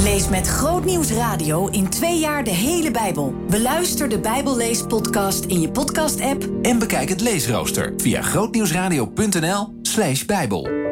Lees met Grootnieuws Radio in 2 jaar de hele Bijbel. Beluister de Bijbellees-podcast in je podcast-app. En bekijk het leesrooster via grootnieuwsradio.nl/Bijbel.